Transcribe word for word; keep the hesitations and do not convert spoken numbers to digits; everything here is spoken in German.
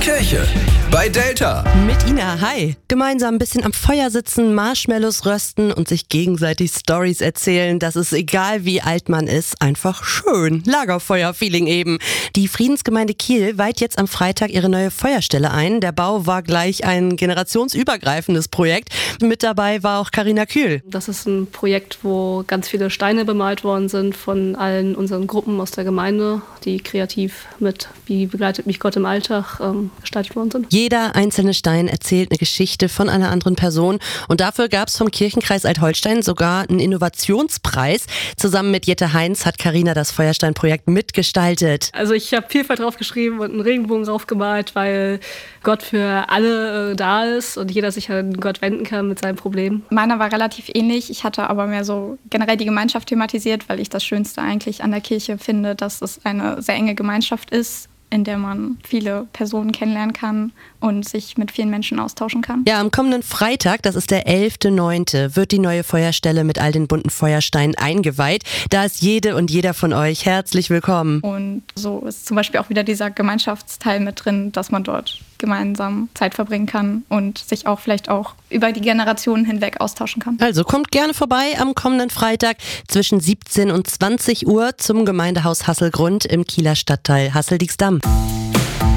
Kirche bei Delta. Mit Ina, hi. Gemeinsam ein bisschen am Feuer sitzen, Marshmallows rösten und sich gegenseitig Storys erzählen. Das ist, egal wie alt man ist, einfach schön. Lagerfeuer-Feeling eben. Die Friedensgemeinde Kiel weiht jetzt am Freitag ihre neue Feuerstelle ein. Der Bau war gleich ein generationsübergreifendes Projekt. Mit dabei war auch Carina Kühl. Das ist ein Projekt, wo ganz viele Steine bemalt worden sind von allen unseren Gruppen aus der Gemeinde, die kreativ mit Wie begleitet mich Gott im Alltag ähm, gestaltet worden sind. Jeder einzelne Stein erzählt eine Geschichte von einer anderen Person und dafür gab es vom Kirchenkreis Alt-Holstein sogar einen Innovationspreis. Zusammen mit Jette Heinz hat Carina das Feuerstein-Projekt mitgestaltet. Also ich habe Vielfalt draufgeschrieben und einen Regenbogen draufgemalt, weil Gott für alle äh, da ist und jeder sich an Gott wenden kann mit seinen Problemen. Meiner war relativ ähnlich, ich hatte aber mehr so generell die Gemeinschaft thematisiert, weil ich das Schönste eigentlich an der Kirche finde, dass es eine sehr enge Gemeinschaft ist, in der man viele Personen kennenlernen kann und sich mit vielen Menschen austauschen kann. Ja, am kommenden Freitag, das ist der elfter neunte, wird die neue Feuerstelle mit all den bunten Feuersteinen eingeweiht. Da ist jede und jeder von euch herzlich willkommen. Und so ist zum Beispiel auch wieder dieser Gemeinschaftsteil mit drin, dass man dort gemeinsam Zeit verbringen kann und sich auch vielleicht auch über die Generationen hinweg austauschen kann. Also kommt gerne vorbei am kommenden Freitag zwischen siebzehn und zwanzig Uhr zum Gemeindehaus Hasselgrund im Kieler Stadtteil Hassel-Dieksdamm.